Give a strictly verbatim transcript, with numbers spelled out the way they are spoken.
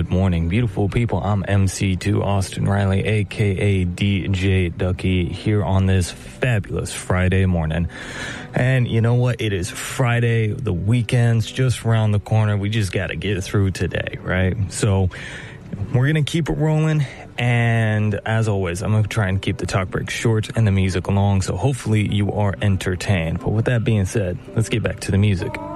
Good morning, beautiful people. I'm M C two Austin Riley, aka D J Ducky, here on this fabulous Friday morning. And you know what? It is Friday. The weekend's just around the corner. We just got to get through today, right? So we're going to keep it rolling. And as always, I'm going to try and keep the talk break short and the music long. So hopefully you are entertained. But with that being said, let's get back to the music.